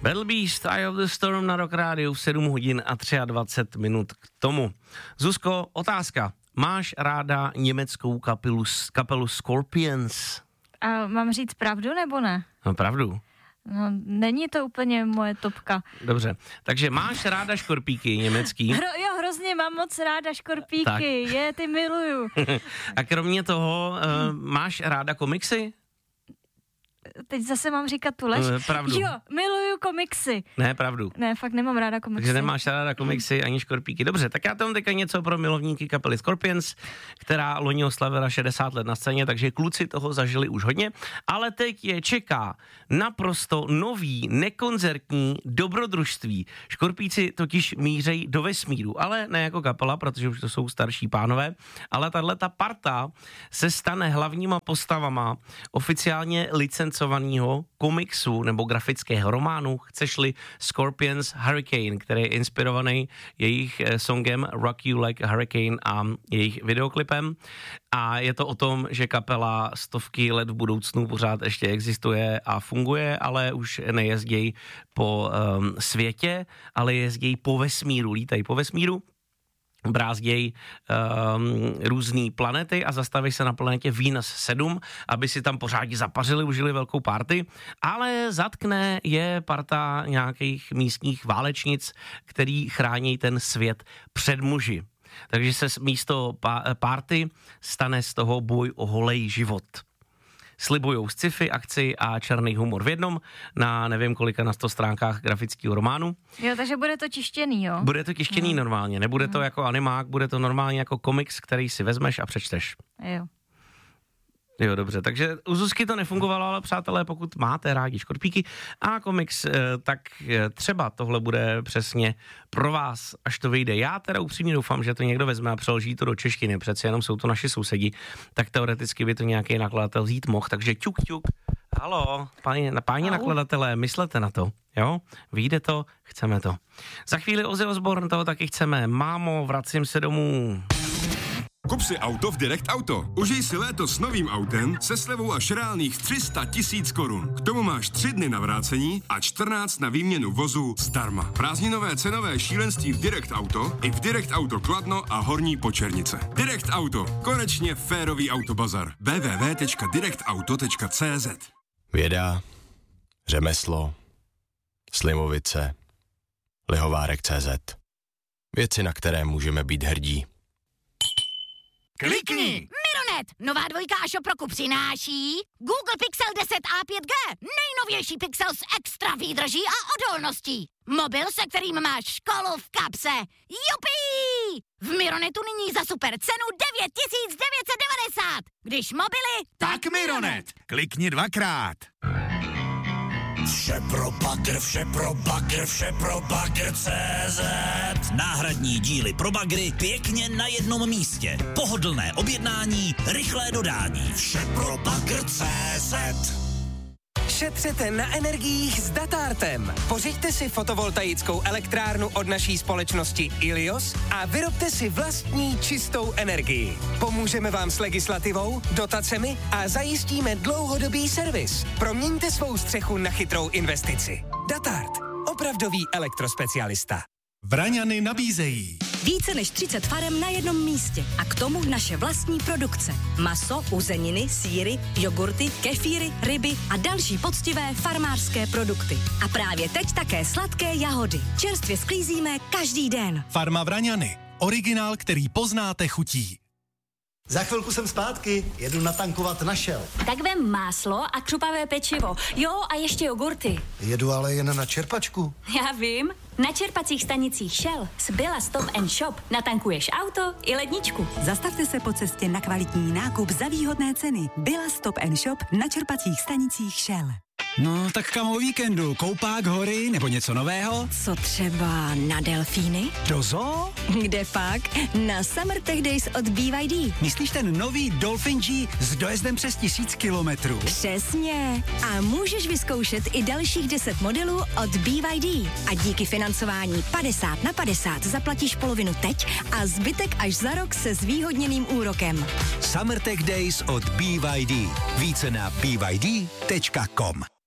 Battle Beast, Eye of the Storm na Rock Rádiu v 7 hodin a 23 minut k tomu. Zuzko, otázka. Máš ráda německou kapelu Scorpions? A mám říct pravdu nebo ne? No, pravdu. No, není to úplně moje topka. Dobře, takže máš ráda škorpíky německý? Hrozně mám moc ráda škorpíky, ty miluju. A kromě toho, máš ráda komiksy? Teď zase mám říkat tu lež? Pravdu. Jo, miluju komiksy. Ne, pravdu. Ne, fakt nemám ráda komiksy. Takže nemáš ráda komiksy ani škorpíky. Dobře, tak já tam teďka něco pro milovníky kapely Scorpions, která loni oslavila 60 let na scéně, takže kluci toho zažili už hodně, ale teď je čeká naprosto nový, nekoncertní dobrodružství. Škorpíci totiž mířejí do vesmíru, ale ne jako kapela, protože už to jsou starší pánové, ale tahleta parta se stane hlavníma postavama oficiálně licencovaného komiksu nebo grafického románu, chceš-li Scorpions Hurricane, který je inspirovaný jejich songem Rock You Like a Hurricane a jejich videoklipem. A je to o tom, že kapela stovky let v budoucnu pořád ještě existuje a funguje, ale už nejezdějí po světě, ale jezdí po vesmíru, lítají po vesmíru, brázdějí různý planety a zastaví se na planetě Venus 7, aby si tam pořádně zapařili, užili velkou party, ale zatkne je parta nějakých místních válečnic, který chrání ten svět před muži. Takže se místo party stane z toho boj o holej život. Slibujou sci-fi, akci a černý humor v jednom na nevím kolika na 100 stránkách grafického románu. Jo, takže bude to tištěný, jo? Bude to tištěný normálně, nebude to jako animák, bude to normálně jako komiks, který si vezmeš a přečteš. Jo. Jo, dobře, takže u Zuzky to nefungovalo, ale přátelé, pokud máte rádi škorpíky a komiks, tak třeba tohle bude přesně pro vás, až to vyjde. Já teda upřímně doufám, že to někdo vezme a přeloží to do češtiny, přece jenom jsou to naši sousedi, tak teoreticky by to nějaký nakladatel vzít mohl, takže ťuk, halo, páni nakladatelé, myslete na to, jo, vyjde to, chceme to. Za chvíli Ozzy Osbourne, toho taky chceme, mámo, vracím se domů. Kup si auto v Direct Auto. Užij si léto s novým autem se slevou až reálných 300 000 korun. K tomu máš 3 dny na vrácení a 14 na výměnu vozu zdarma. Prázdninové cenové šílenství v Direct Auto i v Direct Auto Kladno a Horní Počernice. Direct Auto. Konečně férový autobazar. www.directauto.cz. Věda, řemeslo, Slimovice, Lihovárek.cz. Věci, na které můžeme být hrdí. Klikni! Mironet! Nová dvojka a Shoproku přináší Google Pixel 10a 5G. Nejnovější Pixel s extra výdrží a odolností. Mobil, se kterým máš školu v kapse. Jupí! V Mironetu nyní za super cenu 9990. Když mobily, tak Mironet! Klikni 2krát. Vše pro bagr, CZ. Náhradní díly pro bagry pěkně na jednom místě. Pohodlné objednání, rychlé dodání. Vše pro bagr, CZ. Šetřete na energiích s Datartem. Pořiďte si fotovoltaickou elektrárnu od naší společnosti Ilios a vyrobte si vlastní čistou energii. Pomůžeme vám s legislativou, dotacemi a zajistíme dlouhodobý servis. Proměňte svou střechu na chytrou investici. Datart. Opravdový elektrospecialista. Vraňany nabízejí více než 30 farem na jednom místě a k tomu naše vlastní produkce. Maso, uzeniny, sýry, jogurty, kefíry, ryby a další poctivé farmářské produkty. A právě teď také sladké jahody. Čerstvě sklízíme každý den. Farma Vraňany. Originál, který poznáte chutí. Za chvilku jsem zpátky, jedu natankovat na Shell. Tak vem máslo a křupavé pečivo. Jo, a ještě jogurty. Jedu ale jen na čerpačku. Já vím. Na čerpacích stanicích Shell z Billa Stop & Shop natankuješ auto i ledničku. Zastavte se po cestě na kvalitní nákup za výhodné ceny. Billa Stop & Shop na čerpacích stanicích Shell. No, tak kam o víkendu? Koupák, hory nebo něco nového? Co třeba na delfíny? Do zoo? Kde pak? Na Summer Tech Days od BYD. Myslíš ten nový Dolphin G s dojezdem přes 1000 kilometrů? Přesně. A můžeš vyzkoušet i dalších 10 modelů od BYD. A díky financování 50/50 zaplatíš polovinu teď a zbytek až za rok se zvýhodněným úrokem. Summer Tech Days od BYD. Více na byd.com.